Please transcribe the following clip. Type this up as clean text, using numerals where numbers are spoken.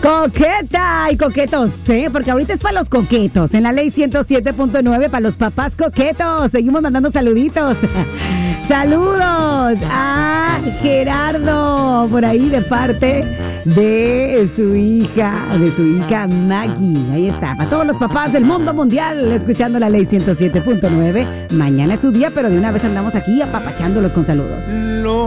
Coqueta y coquetos, ¿eh? Porque ahorita es para los coquetos. En la ley 107.9 para los papás coquetos. Seguimos mandando saluditos. Saludos a Gerardo, por ahí de parte de su hija Maggie. Ahí está, para todos los papás del mundo mundial, escuchando la ley 107.9. Mañana es su día, pero de una vez andamos aquí apapachándolos con saludos.